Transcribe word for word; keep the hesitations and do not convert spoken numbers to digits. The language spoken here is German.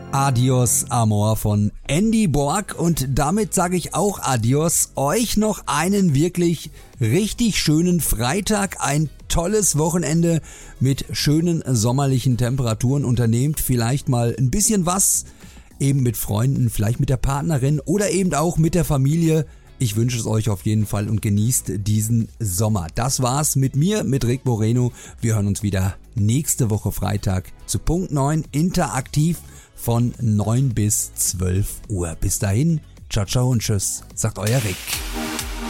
Adios Amor von Andy Borg und damit sage ich auch Adios. Euch noch einen wirklich richtig schönen Freitag, ein tolles Wochenende mit schönen sommerlichen Temperaturen. Unternehmt vielleicht mal ein bisschen was, eben mit Freunden, vielleicht mit der Partnerin oder eben auch mit der Familie. Ich wünsche es euch auf jeden Fall und genießt diesen Sommer. Das war's mit mir, mit Rick Moreno. Wir hören uns wieder nächste Woche Freitag zu Punkt neun interaktiv von neun bis zwölf Uhr. Bis dahin, ciao, ciao und tschüss, sagt euer Rick.